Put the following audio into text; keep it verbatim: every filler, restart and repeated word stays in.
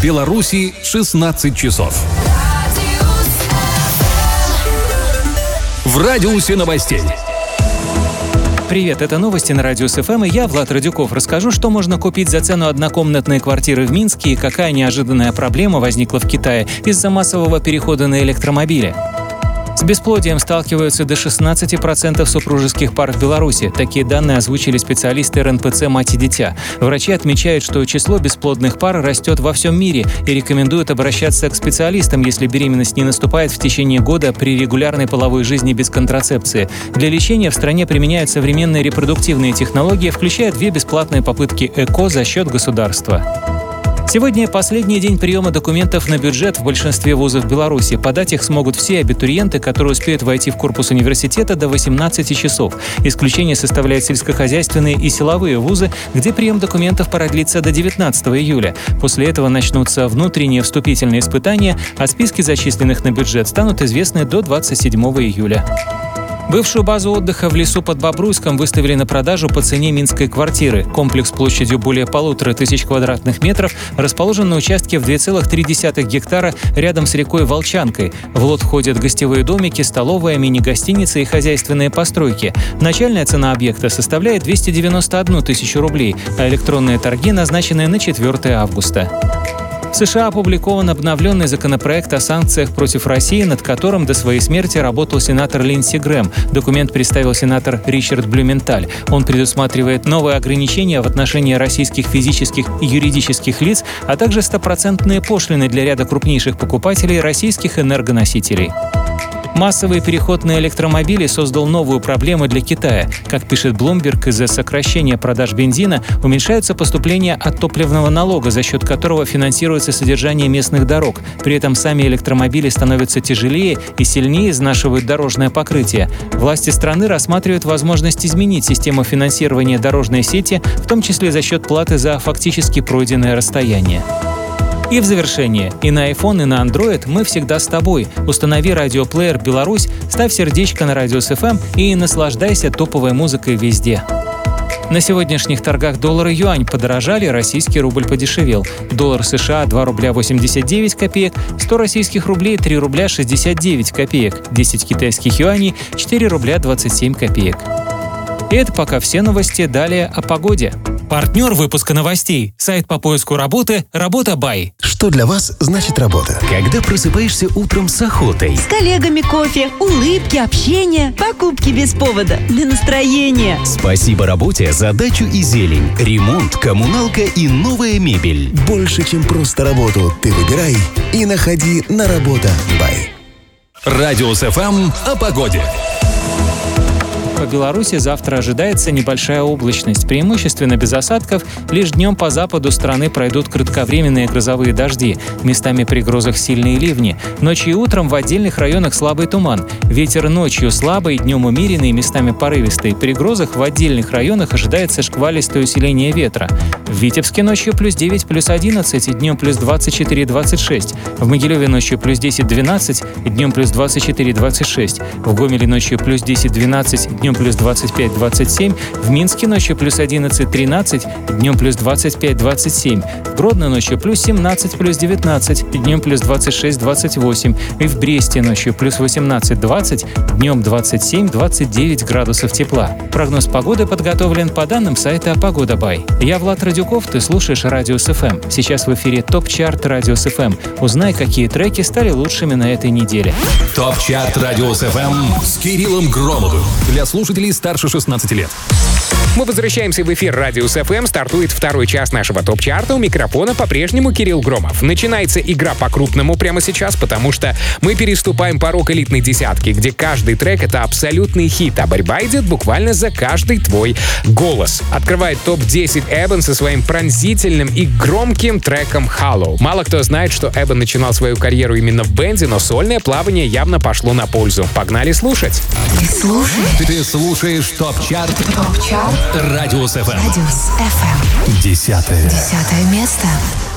Беларуси шестнадцать часов. В радиусе новостей. Привет, это новости на Радиус эф эм, и я, Влад Радюков. Расскажу, что можно купить за цену однокомнатной квартиры в Минске и какая неожиданная проблема возникла в Китае из-за массового перехода на электромобили. С бесплодием сталкиваются до шестнадцати процентов супружеских пар в Беларуси. Такие данные озвучили специалисты эр эн пэ цэ «Мать и дитя». Врачи отмечают, что число бесплодных пар растет во всем мире и рекомендуют обращаться к специалистам, если беременность не наступает в течение года при регулярной половой жизни без контрацепции. Для лечения в стране применяют современные репродуктивные технологии, включая две бесплатные попытки ЭКО за счет государства. Сегодня последний день приема документов на бюджет в большинстве вузов Беларуси. Подать их смогут все абитуриенты, которые успеют войти в корпус университета до восемнадцати часов. Исключение составляют сельскохозяйственные и силовые вузы, где прием документов продлится до девятнадцатого июля. После этого начнутся внутренние вступительные испытания, а списки зачисленных на бюджет станут известны до двадцать седьмого июля. Бывшую базу отдыха в лесу под Бобруйском выставили на продажу по цене минской квартиры. Комплекс площадью более полутора тысяч квадратных метров расположен на участке в два целых три десятых гектара рядом с рекой Волчанкой. В лот входят гостевые домики, столовая, мини-гостиницы и хозяйственные постройки. Начальная цена объекта составляет двести девяносто одну тысячу рублей, а электронные торги назначены на четвёртое августа. В США опубликован обновленный законопроект о санкциях против России, над которым до своей смерти работал сенатор Линдси Грэм. Документ представил сенатор Ричард Блюменталь. Он предусматривает новые ограничения в отношении российских физических и юридических лиц, а также стопроцентные пошлины для ряда крупнейших покупателей российских энергоносителей. Массовый переход на электромобили создал новую проблему для Китая. Как пишет Bloomberg, из-за сокращения продаж бензина уменьшаются поступления от топливного налога, за счет которого финансируется содержание местных дорог. При этом сами электромобили становятся тяжелее и сильнее изнашивают дорожное покрытие. Власти страны рассматривают возможность изменить систему финансирования дорожной сети, в том числе за счет платы за фактически пройденное расстояние. И в завершение. И на iPhone, и на Android мы всегда с тобой. Установи радиоплеер «Беларусь», ставь сердечко на Радиус эф эм и наслаждайся топовой музыкой везде. На сегодняшних торгах доллар и юань подорожали, российский рубль подешевел. Доллар США – два рубля восемьдесят девять копеек, сто российских рублей – три рубля шестьдесят девять копеек, десять китайских юаней – четыре рубля двадцать семь копеек. И это пока все новости. Далее о погоде. Партнер выпуска новостей. Сайт по поиску работы «Работа Бай». Что для вас значит работа? Когда просыпаешься утром с охотой. С коллегами кофе, улыбки, общение, покупки без повода, для настроения. Спасибо работе за дачу и зелень, ремонт, коммуналка и новая мебель. Больше, чем просто работу, ты выбирай и находи на Работа Бай. Радиус эф эм о погоде. По Беларуси завтра ожидается небольшая облачность, преимущественно без осадков. Лишь днем по западу страны пройдут кратковременные грозовые дожди, местами при грозах сильные ливни. Ночью и утром в отдельных районах слабый туман. Ветер ночью слабый, днем умеренный, местами порывистый. При грозах в отдельных районах ожидается шквалистое усиление ветра. В Витебске ночью плюс девять, плюс одиннадцать, и днем плюс двадцать четыре, двадцать шесть. В Могилеве ночью плюс десять, двенадцать, и днем плюс двадцать четыре, двадцать шесть. В Гомеле ночью плюс десять, двенадцать, днем плюс двадцать пять, двадцать семь, в Минске ночью плюс одиннадцать, тринадцать, днем плюс двадцать пять, двадцать семь, в Гродно ночью плюс семнадцать, плюс девятнадцать, днем плюс двадцать шесть, двадцать восемь, и в Бресте ночью плюс восемнадцать, двадцать, днем двадцать семь, двадцать девять градусов тепла. Прогноз погоды подготовлен по данным сайта «Погода Бай». Я Влад Радюков, ты слушаешь Радиус эф эм. Сейчас в эфире ТОП-чарт Радиус эф эм. Узнай, какие треки стали лучшими на этой неделе. ТОП-чарт Радиус эф эм с Кириллом Громовым. Для слушателей старше шестнадцати лет. Мы возвращаемся в эфир Радиус эф эм. Стартует второй час нашего топ-чарта. У микрофона по-прежнему Кирилл Громов. Начинается игра по-крупному прямо сейчас, потому что мы переступаем порог элитной десятки, где каждый трек — это абсолютный хит, а борьба идет буквально за каждый твой голос. Открывает топ десять Эбон со своим пронзительным и громким треком «Hollow». Мало кто знает, что Эбон начинал свою карьеру именно в бенде, но сольное плавание явно пошло на пользу. Погнали слушать. Ты слушаешь? Ты слушаешь ТОП-чарт ТОП-чарт Радиус эф эм. Радиус эф эм. Десятое. Десятое место.